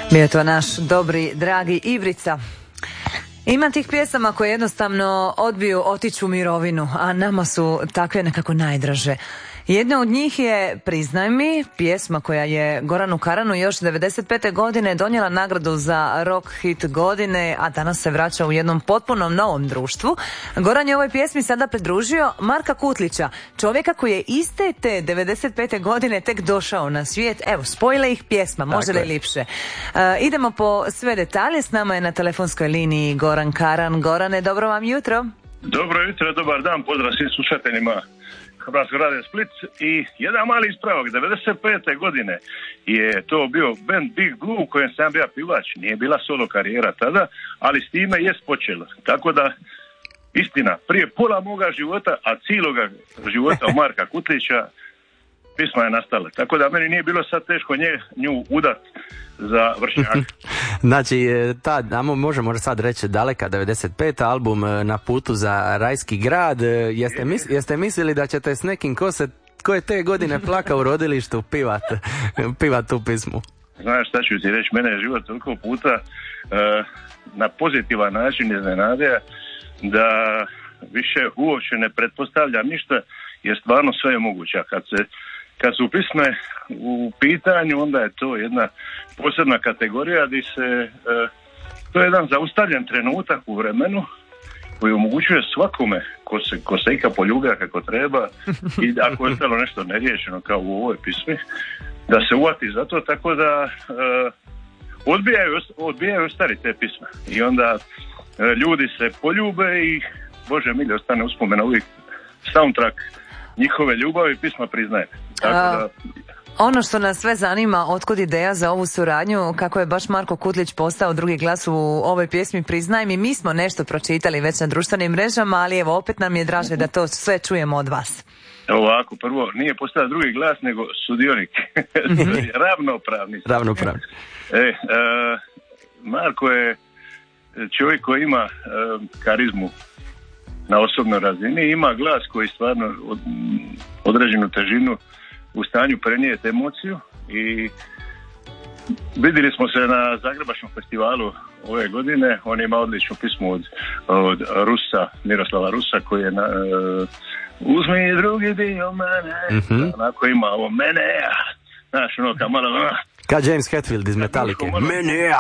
Bio je to naš dobri, dragi Ivrica. Ima tih pjesama koje jednostavno odbiju otići u mirovinu, a nama su takve nekako najdraže. Jedna od njih je Priznaj mi, pjesma koja je Goranu Karanu još 95. godine donijela nagradu za rock hit godine, a danas se vraća u jednom potpunom novom društvu. Goran je ovoj pjesmi sada pridružio Marka Kutlića, čovjeka koji je iste te 95. godine tek došao na svijet. Evo, spojile ih pjesma, može li lipše. Idemo po sve detalje, s nama je na telefonskoj liniji Goran Karan. Gorane, dobro vam jutro. Dobro jutro, dobar dan, pozdrav svim slušateljima Hrvatskog radija Split. I jedan mali ispravak, 95. godine je to bio band Big Blue u kojem sam bio pivač, nije bila solo karijera tada, ali s time je počelo. Tako da, istina, prije pola moga života, a cijeloga života Marka Kutlića, pisma je nastala. Tako da meni nije bilo sad teško nju udat za vršnjaka. Znači, možemo sad reći daleka 95. album Na putu za rajski grad. Jeste mislili da ćete s nekim ko je te godine plakao u rodilištu pivat tu pismu? Znaš šta ću ti reći, mene je život toliko puta na pozitivan način iznenadio da više uopće ne pretpostavljam ništa, jer stvarno sve je moguće. Kad su pisme u pitanju, onda je to jedna posebna kategorija gdje se, to je jedan zaustavljen trenutak u vremenu koji omogućuje svakome ko se ika poljubija kako treba i ako je ostalo nešto neriješeno kao u ovoj pismi, da se uvati za to, tako da odbijaju stari te pisme i onda ljudi se poljube i Bože milje ostane uspomena uvijek soundtrack njihove ljubavi, pisma Priznaje. Tako da... Ono što nas sve zanima, otkud ideja za ovu suradnju, kako je baš Marko Kutlić postao drugi glas u ovoj pjesmi Priznaj mi. Mi smo nešto pročitali već na društvenim mrežama, ali evo opet nam je draže da to sve čujemo od vas. Ovako, prvo, nije postao drugi glas, nego sudionik. Ravnopravni. Marko je čovjek koji ima karizmu na osobnoj razini, ima glas koji stvarno određenu težinu u stanju prenijeti emociju i vidjeli smo se na Zagrebačkom festivalu ove godine. On ima odličnu pismu od Rusa, Miroslava Rusa, koji je uzmi drugi dio mene, onako ima ovo mene, znaš, ono kao malo kao James Hetfield iz Metallica, mene ja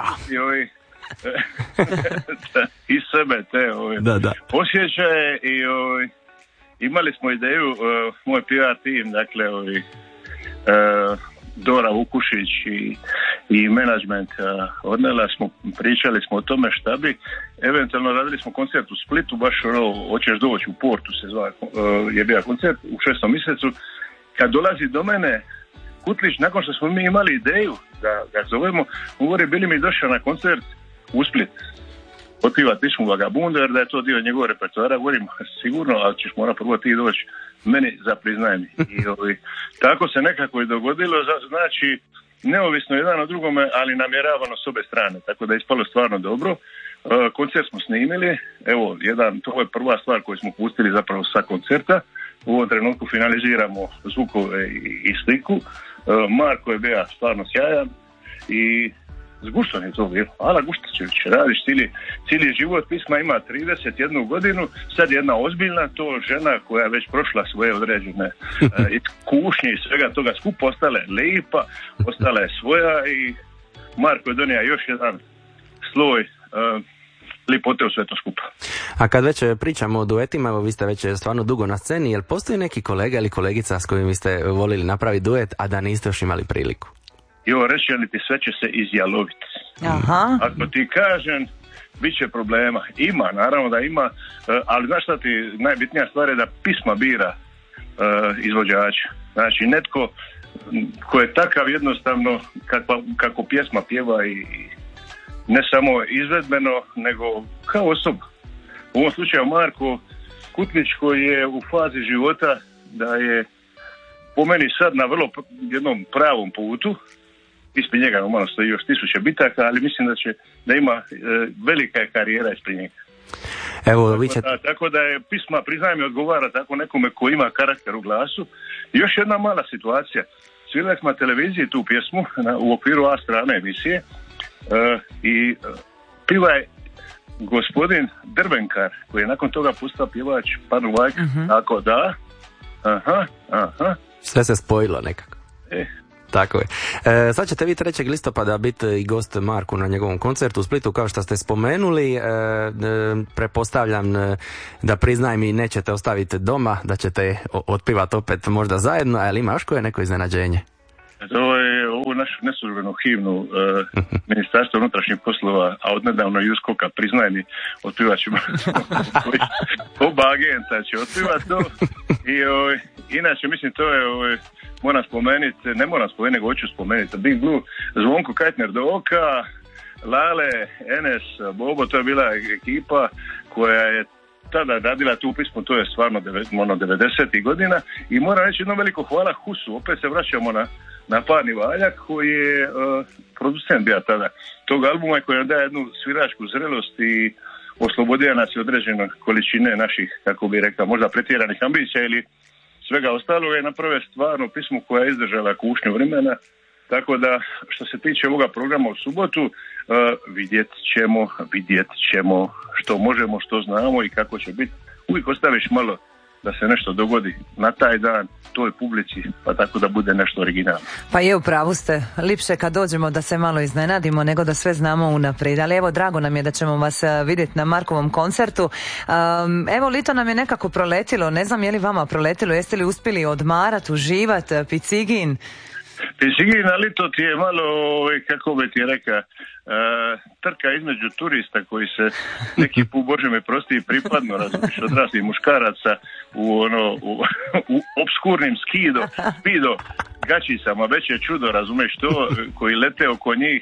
iz sebe te osjećaje i imali smo ideju, moj PR tim, dakle Dora Vukušić i menadžment odnela smo, pričali smo o tome šta bi eventualno, radili smo koncert u Splitu, baš hoćeš doći u Portu se zove, je bio koncert u 6. mjesecu. Kad dolazi do mene Kutlić, nakon što smo mi imali ideju da ga zovemo, govori, bili mi došao na koncert u Split otpiva pismu Vagabunda, jer da je to dio njegov repertoara, govorim sigurno, ali ćeš mora prvo ti doći meni za Priznaj mi. I tako se nekako i dogodilo, znači neovisno jedan od drugome, ali namjeravano s obe strane, tako da je ispalo stvarno dobro. Koncert smo snimili, evo, to je prva stvar koju smo pustili zapravo sa koncerta. U ovom trenutku finaliziramo zvukove i sliku. Marko je bio stvarno sjajan i s guštom je to bilo. Ala Guštićević, radiš cijeli život, pisma ima 31 godinu, sad jedna ozbiljna, to žena koja je već prošla svoje određene kušnje i svega toga skupa, ostala je lipa, ostala je svoja i Marko je donio još jedan sloj lipote u sve to skupa. A kad već pričamo o duetima, evo vi ste već stvarno dugo na sceni, jel postoji neki kolega ili kolegica s kojim ste volili napraviti duet, a da niste još imali priliku? Jo, reći li ti, sve će se izjaloviti. Aha. Ako ti kažem, bit će problema. Ima, naravno da ima, ali znaš šta ti, najbitnija stvar je da pisma bira izvođača. Znači, netko ko je takav jednostavno, kako pjesma pjeva i ne samo izvedbeno, nego kao osoba. U ovom slučaju Marko Kutlić, koji je u fazi života da je po meni sad na vrlo jednom pravom putu. Ispred njega normalno stoji još 1000 bitaka, ali mislim da ima velika je karijera ispred njega. Evo, tako da je pisma Priznaj mi odgovara tako nekome ko ima karakter u glasu. I još jedna mala situacija. Svirali smo na televiziji tu pjesmu u okviru A strane emisije I piva je gospodin Drvenkar, koji je nakon toga postao pjevač Panuvak, tako da, sve se spojilo nekako. Tako je. Sad ćete vi 3. listopada biti i gost Marku na njegovom koncertu u Splitu, kao što ste spomenuli. Prepostavljam da priznajem i nećete ostaviti doma, da ćete otpivati opet možda zajedno, ali ima još koje neko iznenađenje? To je ovu našu neslužbenu himnu Ministarstva unutrašnjih poslova, a odnedavno i USKOK-a, priznaje mi, otpivat ćemo oba agenta će otpivat to. I inače, mislim, to je moram spomenuti, ne moram spomenuti, nego hoću spomenuti, Big Blue, Zvonko Kajtner do oka, Lale, Enes, Bobo, to je bila ekipa koja je tada radila tu pismu, to je stvarno 90. godina, i moram reći jedno veliko hvala Husu, opet se vraćamo na Parni Valjak, koji je producent bio tada tog albuma, koji nam daje jednu sviračku zrelost i oslobodio nas je određene količine naših, kako bi rekao, možda pretjeranih ambicija ili svega ostaloga, je napravio stvarno pismu koja je izdržala kušnju vremena. Tako da, što se tiče ovoga programa u subotu, vidjet ćemo što možemo, što znamo i kako će biti. Uvijek ostaviš malo da se nešto dogodi na taj dan toj publici, pa tako da bude nešto originalno. Pa je, u pravu ste, lipše kad dođemo da se malo iznenadimo nego da sve znamo unaprijed, ali evo, drago nam je da ćemo vas vidjeti na Markovom koncertu. Evo, lito nam je nekako proletilo, ne znam je li vama proletilo, jeste li uspjeli odmarat, uživat, picigin? Picigin, ali to ti je malo, kako bi ti rekao, trka između turista koji se neki put, Bože me prosti, pripadno, razumiješ, odraslih muškaraca u obskurnim spido gačicama, već je čudo, razumiješ to, koji lete oko njih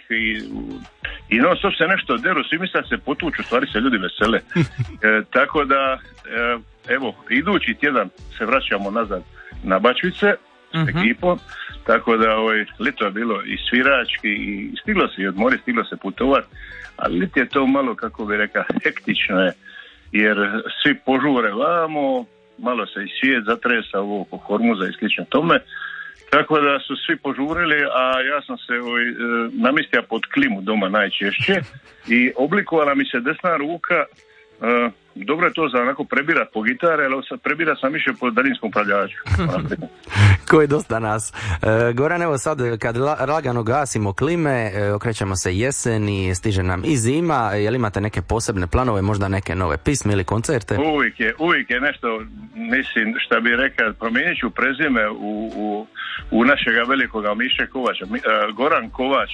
i non stop se nešto deru, svi misle da se potuču, stvari se ljudi vesele. Tako da, evo, idući tjedan se vraćamo nazad na Bačvice s ekipom, tako da lito je bilo i svirački i stiglo se i odmori, stiglo se putovat, ali lito je to malo, kako bi rekao, hektično je, jer svi požure vamo, malo se i svijet zatresa oko Hormuza i slično tome, tako da su svi požurili, a ja sam se namistio pod klimu doma najčešće i oblikovala mi se desna ruka. Dobro je to za onako prebirat po gitare, ali sad prebirat sam više po daljinskom upravljaču. Koji dosta nas. Goran, evo sad kad lagano gasimo klime, okrećemo se jeseni, stiže nam i zima, jel imate neke posebne planove, možda neke nove pisme ili koncerte? Uvijek je nešto, mislim, šta bi rekao, promijenit ću prezime u našega velikoga Miše Kovača, Goran Kovač.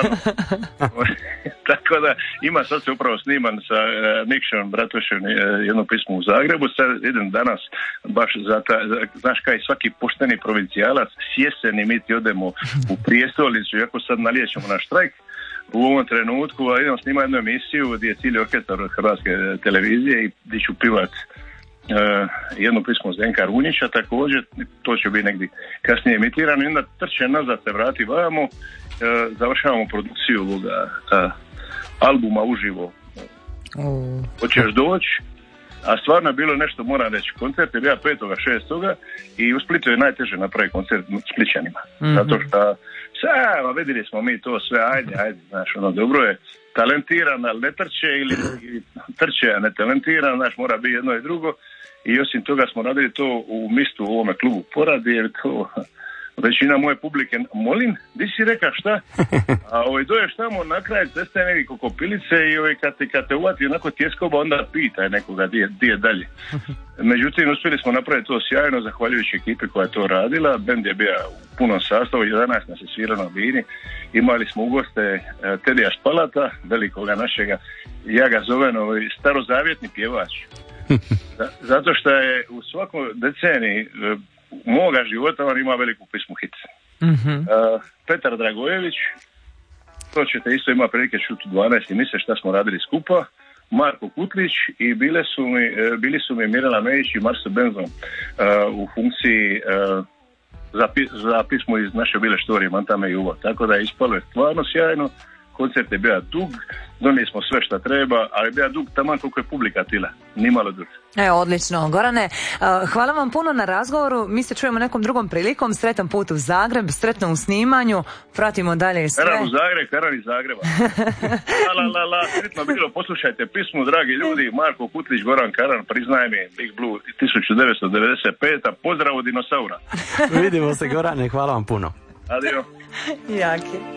Tako da ima, sad se upravo sniman sa Nikšom Bratošem jedno pismo u Zagrebu, sad idem danas baš znaš kaj, svaki pošteni provincijalac s jeseni mi ti odemo u prijestolnicu, iako sad naliječemo na štrajk u ovom trenutku, a idem snimati jednu emisiju gdje je cijeli orkestar Hrvatske televizije i gdje ću pivat jedno pismo Zdenka Runjića, također to će biti negdje kasnije emitirano i onda trče nazad, se vrati vamo, završavamo produkciju ovoga albuma uživo. Hoćeš doći, a stvarno je bilo nešto, moram reći, koncert je bio 5.6. i u Splitu je najteže napraviti koncert Splićanima, zato što vidjeli smo mi to sve, ajde, znaš, dobro je talentiran, ali ne trče, ili trče, a ne talentiran, znaš, mora biti jedno i drugo, i osim toga smo radili to u mistu u ovome klubu Poradi, jer to većina moje publike, molim, di si reka šta? A doješ tamo na kraj ceste nekako kopilice i kad te uvati onako tjeskoba, onda pitaj nekoga di je dalje. Međutim, uspjeli smo napraviti to sjajno, zahvaljujući ekipi koja je to radila. Bend je bio u punom sastavu, 11 nas je svirao na bini. Imali smo u goste Tedija Špalata, velikoga našega, ja ga zovem starozavjetni pjevač. Zato što je u svakoj deceniji moga života on ima veliku pismu hit. Petar Dragojević, to ćete isto ima prilike čuti u 12. mjesec šta smo radili skupa, Marko Kutlić i bili su mi Mirela Mejić i Marso Benzon u funkciji za pismu iz naše bile štorije Mantame i Uvo. Tako da je ispalo je stvarno sjajno, koncert je bio dug, donijeli smo sve što treba, ali je bio dug taman koliko je publika tila, nimalo dug. Evo, odlično. Gorane, hvala vam puno na razgovoru, mi se čujemo nekom drugom prilikom, sretan put u Zagreb, sretno u snimanju, pratimo dalje sve. Karan u Zagreb, Karan iz Zagreba. La, sretno bilo, poslušajte pismu, dragi ljudi, Marko Kutlić, Goran Karan, priznaje mi, Big Blue 1995, pozdrav od dinosaura. Vidimo se, Gorane, hvala vam puno. Adio. Jaki.